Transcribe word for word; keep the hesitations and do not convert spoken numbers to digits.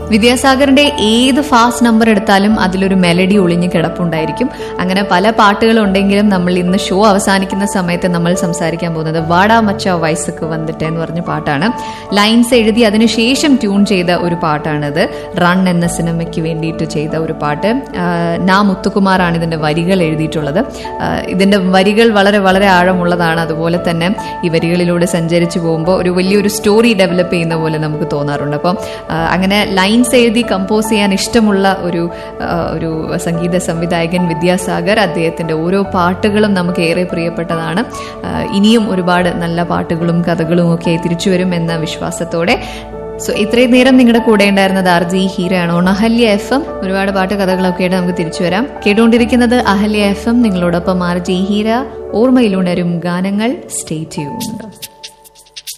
വിദ്യാസാഗറിന്റെ ഏത് fast number എടുത്താലും അതിലൊരു മെലഡി ഒളിഞ്ഞു കിടപ്പുണ്ടായിരിക്കും. അങ്ങനെ പല പാട്ടുകളുണ്ടെങ്കിലും നമ്മൾ ഇന്ന് ഷോ അവസാനിക്കുന്ന സമയത്ത് നമ്മൾ സംസാരിക്കാൻ പോകുന്നത് വാടാ മച്ച വയസ്സക്ക് വന്നിട്ട് എന്ന് പറഞ്ഞ പാട്ടാണ്. ലൈൻസ് എഴുതി അതിനുശേഷം ട്യൂൺ ചെയ്ത ഒരു പാട്ടാണിത്. റൺ എന്ന സിനിമയ്ക്ക് വേണ്ടിയിട്ട് ചെയ്ത ഒരു പാട്ട്. നാ മുത്തുകുമാറാണ് ഇതിന്റെ വരികൾ എഴുതിയിട്ടുള്ളത്. ഇതിന്റെ വരികൾ വളരെ വളരെ ആഴമുള്ളതാണ്. അതുപോലെ തന്നെ ഈ വരികളിലൂടെ സഞ്ചരിച്ചു പോകുമ്പോൾ ഒരു വലിയൊരു സ്റ്റോറി ഡെവലപ്പ് ചെയ്യുന്ന പോലെ നമുക്ക് തോന്നാറുണ്ട്. അപ്പം അങ്ങനെ ലൈൻസ് എഴുതി കമ്പോസ് ചെയ്യാൻ ഇഷ്ടമുള്ള ഒരു ഒരു സംഗീത സംവിധായകൻ വിദ്യാസാഗർ. അദ്ദേഹത്തിന്റെ ഓരോ പാട്ടുകളും നമുക്ക് ഏറെ പ്രിയപ്പെട്ടതാണ്. ഇനിയും ഒരുപാട് നല്ല പാട്ടുകളും കഥകളും ഒക്കെ തിരിച്ചു വരും എന്ന വിശ്വാസത്തോടെ സോ ഇത്രയും നേരം നിങ്ങളുടെ കൂടെ ഉണ്ടായിരുന്നത് R G ഹീരയാണ് on Ahalya F M. ഒരുപാട് പാട്ട് കഥകളൊക്കെ ആയിട്ട് നമുക്ക് തിരിച്ചു വരാം. കേട്ടുകൊണ്ടിരിക്കുന്നത് അഹല്യ എഫ് എം. നിങ്ങളോടൊപ്പം ആർ ജി ഹീര. ഓർമ്മയിലുണരും ഗാനങ്ങൾ. Stay tuned.